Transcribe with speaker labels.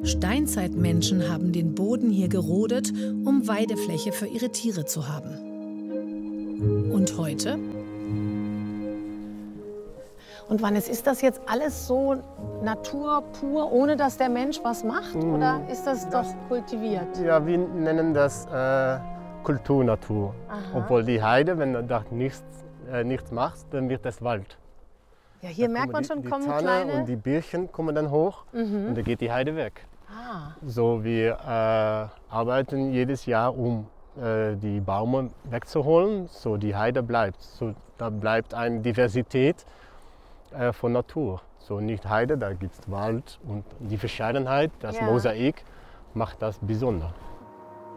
Speaker 1: Steinzeitmenschen haben den Boden hier gerodet, um Weidefläche für ihre Tiere zu haben. Und heute?
Speaker 2: Und Wannes, ist das jetzt alles so Natur pur, ohne dass der Mensch was macht? Oder ist das doch kultiviert?
Speaker 3: Ja, wir nennen das Kulturnatur. Obwohl die Heide, wenn du da nichts machst, dann wird das Wald.
Speaker 2: Ja, hier
Speaker 3: Da
Speaker 2: merkt man schon,
Speaker 3: die
Speaker 2: kommen
Speaker 3: Tanne
Speaker 2: kleine...
Speaker 3: und die Birchen kommen dann hoch und dann geht die Heide weg. So, wir arbeiten jedes Jahr, um die Bäume wegzuholen, so die Heide bleibt. So, da bleibt eine Diversität von Natur. So nicht Heide, da gibt es Wald und die Verschiedenheit, das Mosaik macht das besonders.